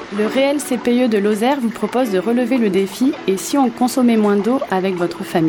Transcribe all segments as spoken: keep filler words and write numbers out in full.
Le Réel C P E de Lozère vous propose de relever le défi « Et si on consommait moins d'eau avec votre famille ?»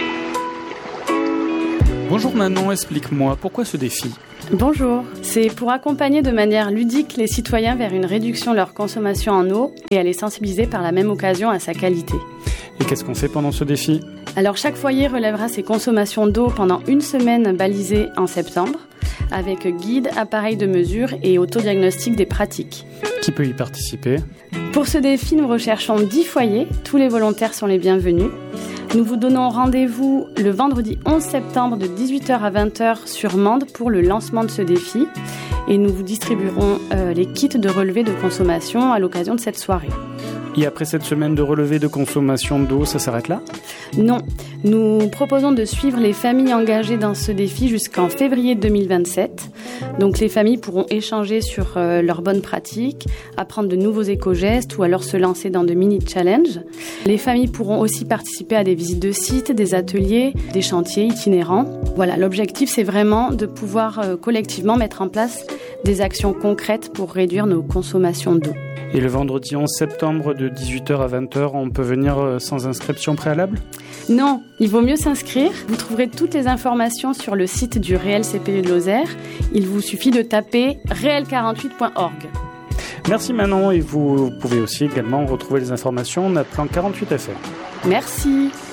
Bonjour Manon, explique-moi, pourquoi ce défi ? Bonjour, c'est pour accompagner de manière ludique les citoyens vers une réduction de leur consommation en eau et à les sensibiliser par la même occasion à sa qualité. Et qu'est-ce qu'on fait pendant ce défi ? Alors chaque foyer relèvera ses consommations d'eau pendant une semaine balisée en septembre, avec guide, appareil de mesure et autodiagnostic des pratiques. Qui peut y participer ? Pour ce défi, nous recherchons dix foyers, tous les volontaires sont les bienvenus. Nous vous donnons rendez-vous le vendredi onze septembre de dix-huit heures à vingt heures sur Mende pour le lancement de ce défi et nous vous distribuerons euh, les kits de relevé de consommation à l'occasion de cette soirée. Et après cette semaine de relevé de consommation d'eau, ça s'arrête là ? Non, nous proposons de suivre les familles engagées dans ce défi jusqu'en février deux mille vingt-sept. Donc les familles pourront échanger sur euh, leurs bonnes pratiques, apprendre de nouveaux éco-gestes ou alors se lancer dans de mini-challenges. Les familles pourront aussi participer à des visites de sites, des ateliers, des chantiers itinérants. Voilà, l'objectif c'est vraiment de pouvoir euh, collectivement mettre en place des actions concrètes pour réduire nos consommations d'eau. Et le vendredi onze septembre de dix-huit heures à vingt heures, on peut venir sans inscription préalable ? Non, il vaut mieux s'inscrire. Vous trouverez toutes les informations sur le site du Réel C P E de Lozère. Il vous suffit de taper réel quarante-huit point org. Merci Manon, et vous pouvez aussi également retrouver les informations en appelant quarante-huit F M. Merci.